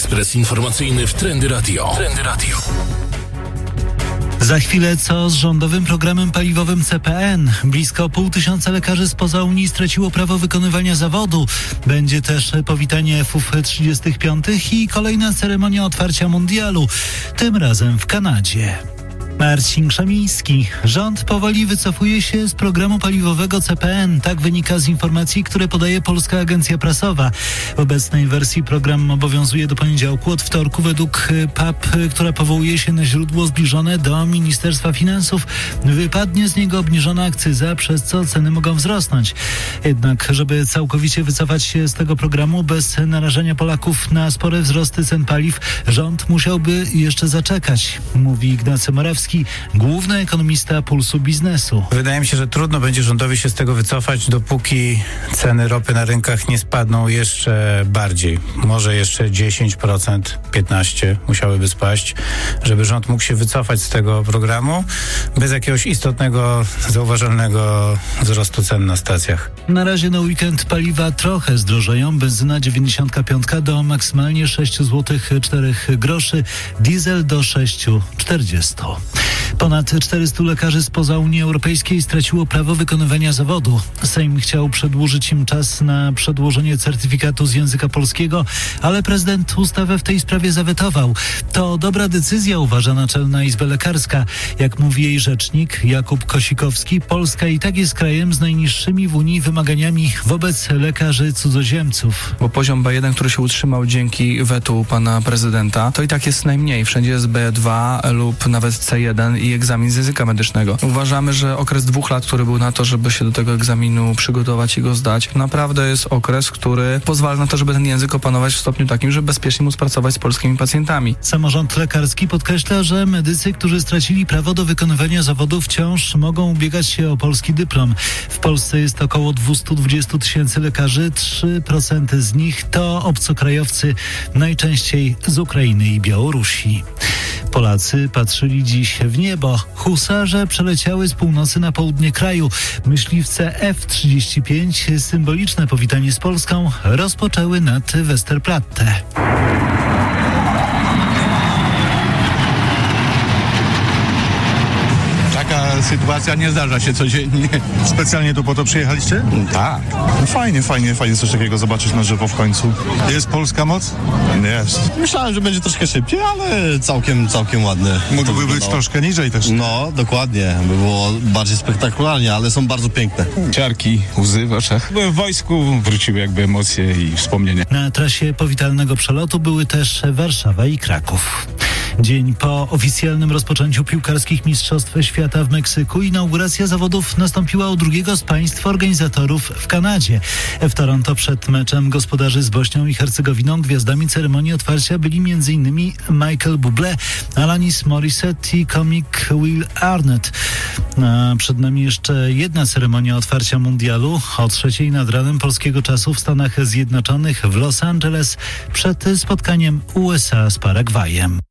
Ekspres informacyjny w Trendy Radio. Za chwilę co z rządowym programem paliwowym CPN? Blisko 500 lekarzy spoza Unii straciło prawo wykonywania zawodu. Będzie też powitanie F-35 i kolejna ceremonia otwarcia mundialu, tym razem w Kanadzie. Marcin Krzemiński. Rząd powoli wycofuje się z programu paliwowego CPN. Tak wynika z informacji, które podaje Polska Agencja Prasowa. W obecnej wersji program obowiązuje do poniedziałku. Od wtorku według PAP, która powołuje się na źródło zbliżone do Ministerstwa Finansów, wypadnie z niego obniżona akcyza, przez co ceny mogą wzrosnąć. Jednak, żeby całkowicie wycofać się z tego programu bez narażenia Polaków na spore wzrosty cen paliw, rząd musiałby jeszcze zaczekać, mówi Ignacy Morawski, główny ekonomista Pulsu Biznesu. Wydaje mi się, że trudno będzie rządowi się z tego wycofać, dopóki ceny ropy na rynkach nie spadną jeszcze bardziej. Może jeszcze 10%, 15% musiałyby spaść, żeby rząd mógł się wycofać z tego programu bez jakiegoś istotnego, zauważalnego wzrostu cen na stacjach. Na razie na weekend paliwa trochę zdrożeją. Benzyna 95 do maksymalnie 6,04 zł, diesel do 6,40. Ponad 400 lekarzy spoza Unii Europejskiej straciło prawo wykonywania zawodu. Sejm chciał przedłużyć im czas na przedłożenie certyfikatu z języka polskiego, ale prezydent ustawę w tej sprawie zawetował. To dobra decyzja, uważa Naczelna Izba Lekarska. Jak mówi jej rzecznik Jakub Kosikowski, Polska i tak jest krajem z najniższymi w Unii wymaganiami wobec lekarzy cudzoziemców. Bo poziom B1, który się utrzymał dzięki wetu pana prezydenta, to i tak jest najmniej. Wszędzie jest B2 lub nawet C1 i egzamin z języka medycznego. Uważamy, że okres 2 lat, który był na to, żeby się do tego egzaminu przygotować i go zdać, naprawdę jest okres, który pozwala na to, żeby ten język opanować w stopniu takim, żeby bezpiecznie móc pracować z polskimi pacjentami. Samorząd lekarski podkreśla, że medycy, którzy stracili prawo do wykonywania zawodu, wciąż mogą ubiegać się o polski dyplom. W Polsce jest około 220 000 lekarzy, 3% z nich to obcokrajowcy, najczęściej z Ukrainy i Białorusi. Polacy patrzyli dziś w niebo. Husarze przeleciały z północy na południe kraju. Myśliwce F-35, symboliczne powitanie z Polską, rozpoczęły nad Westerplatte. Taka sytuacja nie zdarza się codziennie. Specjalnie tu po to przyjechaliście? Tak. No fajnie coś takiego zobaczyć na żywo w końcu. Jest polska moc? Jest. Myślałem, że będzie troszkę szybciej, ale całkiem ładne. Mogłoby być troszkę niżej też. No, dokładnie. By było bardziej spektakularnie, ale są bardzo piękne. Ciarki, łzy w oczach. Byłem w wojsku, wróciły jakby emocje i wspomnienia. Na trasie powitalnego przelotu były też Warszawa i Kraków. Dzień po oficjalnym rozpoczęciu piłkarskich Mistrzostw Świata w Meksyku inauguracja zawodów nastąpiła u drugiego z państw organizatorów w Kanadzie. W Toronto przed meczem gospodarzy z Bośnią i Hercegowiną gwiazdami ceremonii otwarcia byli m.in. Michael Bublé, Alanis Morissette i komik Will Arnett. A przed nami jeszcze jedna ceremonia otwarcia mundialu o 3:00 nad ranem polskiego czasu w Stanach Zjednoczonych w Los Angeles przed spotkaniem USA z Paragwajem.